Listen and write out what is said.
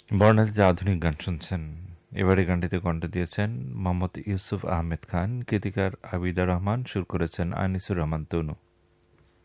বর্ণালী যে আধুনিক গান শুনছেন, এবারে গানটিতে কণ্ঠ দিয়েছেন মোহাম্মদ ইউসুফ আহমেদ খান, গীতিকার আবিদা রহমান, সুর করেছেন আনিসুর রহমান তনু।